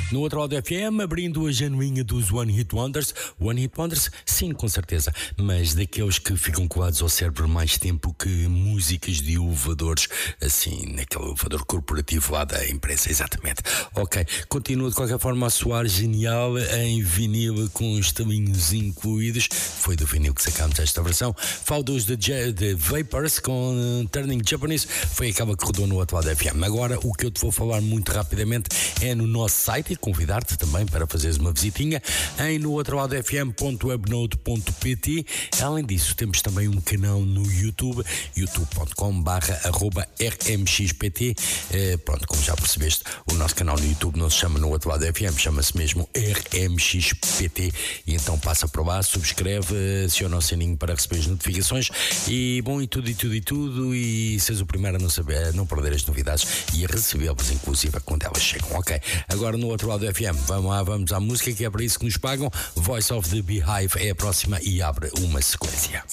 No outro lado FM, abrindo a genuinha dos One Hit Wonders. One Hit Wonders, sim, com certeza, mas daqueles que ficam colados ao cérebro mais tempo que músicas de elevadores, assim, naquele elevador corporativo lá da empresa, exatamente. Ok, continua de qualquer forma a soar genial em vinil com os tamanhos incluídos. Foi do vinil que sacámos esta versão. Falo dos The Vapors com Turning Japanese, foi aquela que rodou no outro lado FM. Agora, o que eu te vou falar muito rapidamente é no nosso site, e convidar-te também para fazeres uma visitinha em nootroladofm.webnode.pt. Além disso, temos também um canal no YouTube, youtube.com/rmxpt. Pronto, como já percebeste, o nosso canal no YouTube não se chama No Outro Lado FM, chama-se mesmo RMXPT, e então passa por lá, subscreve, aciona o sininho para receber as notificações e bom, e tudo, e seres o primeiro a não saber, a não perder as novidades e a recebê-las inclusive quando elas chegam. Ok, agora no outro lado do FM, vamos lá, vamos à música, que é para isso que nos pagam. Voice of the Beehive é a próxima e abre uma sequência.